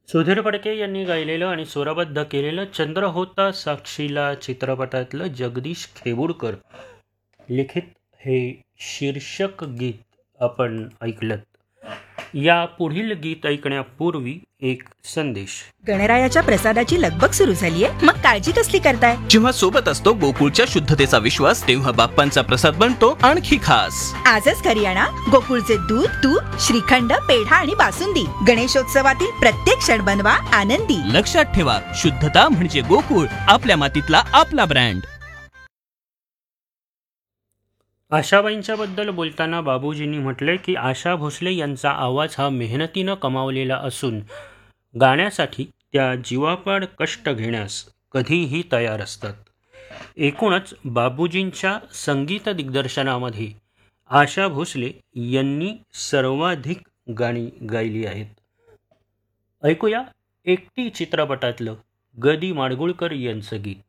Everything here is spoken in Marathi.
सुधीर फडके यांनी गायलेलं आणि स्वरबद्ध केलेलं चंद्र होता साक्षीला चित्रपटातलं जगदीश खेबुडकर लिखित हे शीर्षक गीत आपण ऐकलत. या पुढील गीत ऐकण्यापूर्वी एक संदेश. गणरायाच्या प्रसादाची लगबग सुरू झालीये, मग काळजी कसली करताय? जेव्हा सोबत असतो गोकुळच्या शुद्धतेचा विश्वास, तेव्हा बाप्पांचा प्रसाद बनतो आणखी खास. आजच घरी आणा गोकुळचे दूध, तूप, श्रीखंड, पेढा आणि बासुंदी. गणेशोत्सवातील प्रत्येक क्षण बनवा आनंदी. लक्षात ठेवा, शुद्धता म्हणजे गोकुळ, आपल्या मातीतला आपला ब्रँड. आशाबाईंच्या बद्दल बोलताना बाबूजींनी म्हटले की आशा भोसले यांचा आवाज हा मेहनतीनं कमावलेला असून गाण्यासाठी त्या जीवापाड कष्ट घेण्यास कधीही तयार असतात. एकूणच बाबूजींच्या संगीत दिग्दर्शनामध्ये आशा भोसले यांनी सर्वाधिक गाणी गायली आहेत. ऐकूया एकटी चित्रपटातलं ग. दी. माडगूळकर यांचं गीत.